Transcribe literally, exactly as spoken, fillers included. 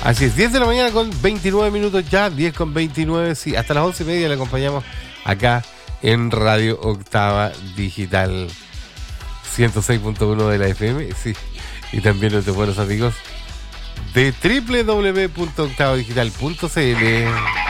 Así es, diez de la mañana con veintinueve minutos ya, diez con veintinueve, sí, hasta las once y media le acompañamos acá en Radio Octava Digital ciento seis punto uno de la F M, sí, y también nuestros buenos amigos de doble u doble u doble u punto octava digital punto c l.